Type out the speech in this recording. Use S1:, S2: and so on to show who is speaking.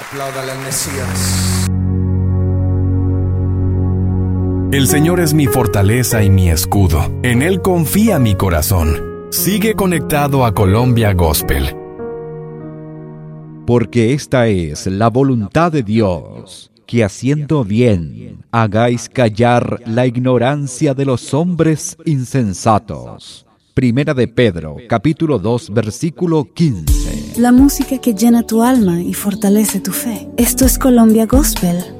S1: Apláudale al Mesías.
S2: El Señor es mi fortaleza y mi escudo. En Él confía mi corazón. Sigue conectado a Colombia Gospel.
S3: Porque esta es la voluntad de Dios, que haciendo bien hagáis callar la ignorancia de los hombres insensatos. Primera de Pedro, capítulo 2, versículo 15.
S4: La música que llena tu alma y fortalece tu fe. Esto es Colombia Gospel